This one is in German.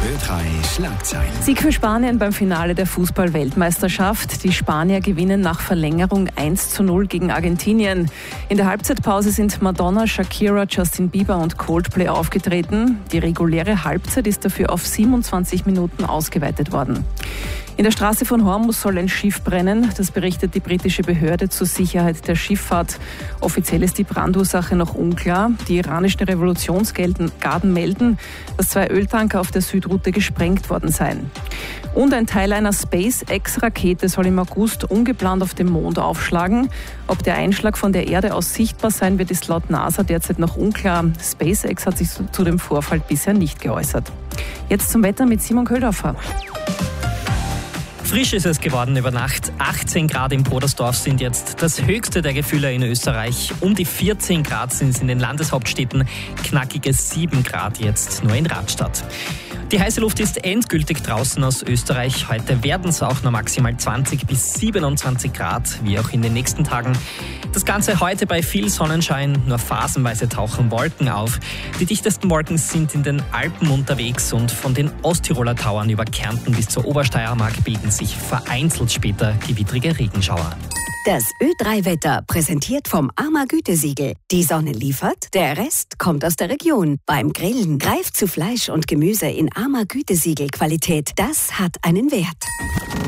Ö3 Schlagzeilen. Sieg für Spanien beim Finale der Fußball-Weltmeisterschaft. Die Spanier gewinnen nach Verlängerung 1:0 gegen Argentinien. In der Halbzeitpause sind Madonna, Shakira, Justin Bieber und Coldplay aufgetreten. Die reguläre Halbzeit ist dafür auf 27 Minuten ausgeweitet worden. In der Straße von Hormuz soll ein Schiff brennen. Das berichtet die britische Behörde zur Sicherheit der Schifffahrt. Offiziell ist die Brandursache noch unklar. Die iranischen Revolutionsgarden melden, dass 2 Öltanker auf der Südroute gesprengt worden seien. Und ein Teil einer SpaceX-Rakete soll im August ungeplant auf dem Mond aufschlagen. Ob der Einschlag von der Erde aus sichtbar sein wird, ist laut NASA derzeit noch unklar. SpaceX hat sich zu dem Vorfall bisher nicht geäußert. Jetzt zum Wetter mit Simon Köldorfer. Frisch ist es geworden über Nacht. 18 Grad in Podersdorf sind jetzt das höchste der Gefühle in Österreich. Um die 14 Grad sind es in den Landeshauptstädten. Knackige 7 Grad jetzt nur in Radstadt. Die heiße Luft ist endgültig draußen aus Österreich. Heute werden es auch nur maximal 20 bis 27 Grad, wie auch in den nächsten Tagen. Das Ganze heute bei viel Sonnenschein, nur phasenweise tauchen Wolken auf. Die dichtesten Wolken sind in den Alpen unterwegs und von den Osttiroler Tauern über Kärnten bis zur Obersteiermark bilden sich vereinzelt später gewittrige Regenschauer. Das Ö3-Wetter präsentiert vom AMA Gütesiegel. Die Sonne liefert, der Rest kommt aus der Region. Beim Grillen greift zu Fleisch und Gemüse in AMA Gütesiegel Qualität. Das hat einen Wert.